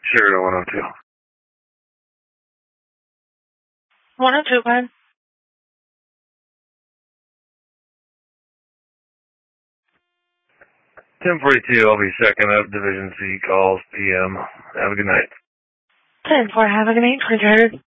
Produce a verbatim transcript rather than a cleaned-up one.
Sure, one oh two. one oh two, bud. ten forty-two, I'll be second up, Division C calls, P M. Have a good night. ten four, have a good night, twenty-three hundred.